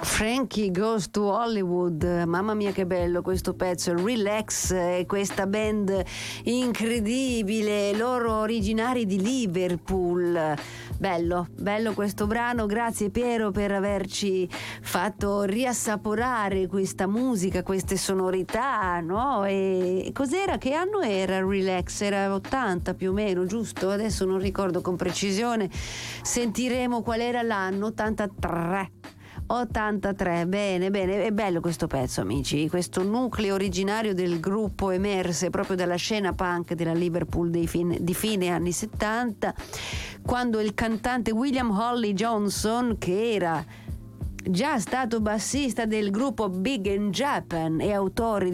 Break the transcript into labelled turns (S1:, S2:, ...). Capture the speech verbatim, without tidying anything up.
S1: Frankie Goes to Hollywood, mamma mia che bello questo pezzo, Relax, eh, questa band incredibile, loro originari di Liverpool. Bello, bello questo brano, grazie Piero per averci fatto riassaporare questa musica, queste sonorità, no? E cos'era, che anno era Relax? Era ottanta più o meno, giusto? Adesso non ricordo con precisione, sentiremo qual era l'anno, ottantatré. ottantatré, bene, bene, è bello questo pezzo, amici, questo nucleo originario del gruppo emerse proprio dalla scena punk della Liverpool dei fine, di fine anni settanta, quando il cantante William Holly Johnson, che era già stato bassista del gruppo Big in Japan e autore